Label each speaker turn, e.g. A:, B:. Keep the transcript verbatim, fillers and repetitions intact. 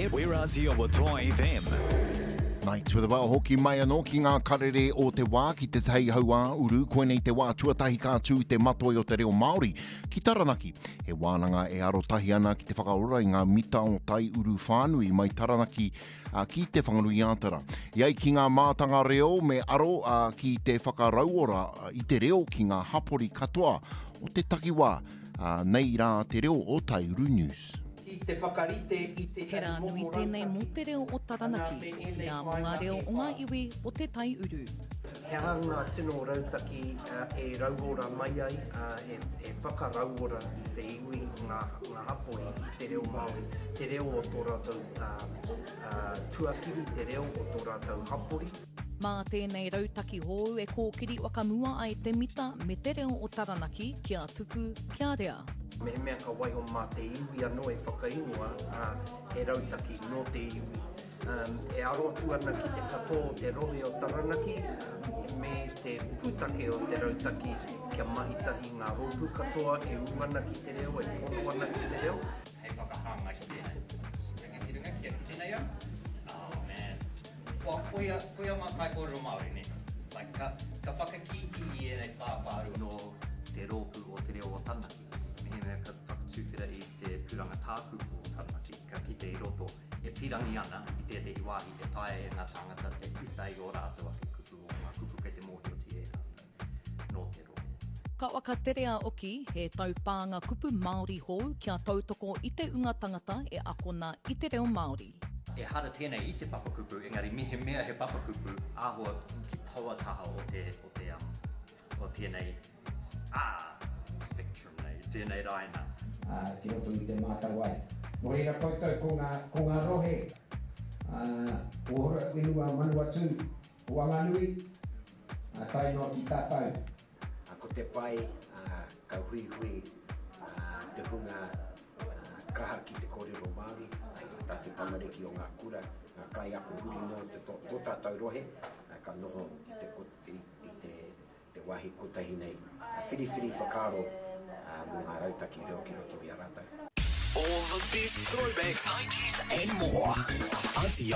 A: We're Aussie o Toa F M.
B: Mai tua te wā hoki mai anō ki ngā karere o te wā ki te tei haua uru, koe nei te wā tuatahi kātū te matoi o te reo Māori. Ki Taranaki, he wānanga e arotahi ana ki te whakaora i ngā mita o tai uru whānui mai Taranaki uh, ki te whanganui ātara. Iai ki ngā mātanga reo me aro uh, ki te whakarauora uh, i te reo ki ngā hapori katoa o te takiwā uh, nei rā te reo o Tai Uru News.
C: Te whakarite i te
D: Hera nui tēnei mō te reo o Taranaki, o te rā mō ngā reo o ngā iwi o te Tai Uru.
C: He hanga tino rautaki uh, e rauora mai ai, uh, e, e whakarauora te iwi ngā, ngā hapori i te reo Māori, te reo o tō rātou uh, uh, tuakiri, te reo o tō rātou hapori.
D: Mā tēnei rautaki hou e kōkiri wakamua ai te mita me te reo o Taranaki kia tuku kia rea.
C: Me mea ka waiho mā te iwi anō e whakaingoa, uh, e rautaki no te iwi. Um, e arotu ana ki te katoa o te rohe o Taranaki, me te pūtake o te rautaki kia mahitahi ngā rohu katoa, e umana ki te reo, e pono ana ki te reo.
E: Hei whakahanga ki tēnei. Ringa ki runga kia ki tēnei au? Oh man. Wa koia, koia mā kai kōrero Māori ne. Like, ka, ka whakakiki i e nei whāwhāru no te rōpu o te reo o Taranaki. He mea ka whakatūwhira i te pūranga tāku o Taranaki, ka ki te roto e pirangi ana i te te hiwahi e tae e ngā tangata te kutei o rātua ki kupu o ngā kupu kei te mōhioti e rātou no te rohe.
D: Ka wakaterea oki he taupānga kupu Māori hou kia tautoko i te unga tangata e akona i te reo Māori.
E: E hara tēnei i te papakupu, engari mihe mea he papakupu, āhua ki taua taha o te, o te, um, o tēnei, ah, spectrum nei, tēnei raina.
F: Uh, ki roto i te mātawai. Mo reira koutou ko ngā, ko ngā rohe, uh, o hora whenua manua tū, o anganui, uh, tai no ki tātou.
G: Uh, ko te pai, uh, ka hui hui, uh, te hunga uh, kaha ki te kōrero Māori, tā te tamariki o ngā kura, ngā kai ako huri no te tō, tō tātou rohe, uh, ka noho i te, i, i te, te wahi kotahi nei. Uh, whiri whiri whakaro, uh, mō ngā rautaki reo ki roto i a rātou.
A: All the best throwbacks, nineties and more. Auntie